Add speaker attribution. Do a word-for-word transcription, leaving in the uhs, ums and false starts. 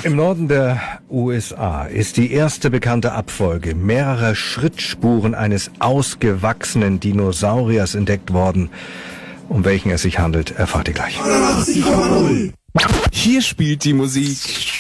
Speaker 1: Im Norden der U S A ist die erste bekannte Abfolge mehrerer Schrittspuren eines ausgewachsenen Dinosauriers entdeckt worden. Um welchen es sich handelt, erfahrt ihr gleich.
Speaker 2: Hier spielt die Musik.